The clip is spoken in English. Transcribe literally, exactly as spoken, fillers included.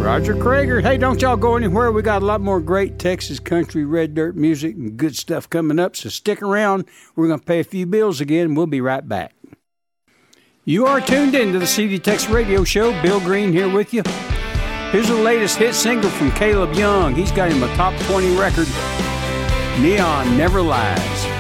Roger Krager. Hey, don't y'all go anywhere. We got a lot more great Texas country red dirt music and good stuff coming up, so stick around. We're going to pay a few bills again, and we'll be right back. You are tuned in to the C D Texas Radio Show. Bill Green here with you. Here's the latest hit single from Caleb Young. He's got him a top twenty record. Neon Never Lies.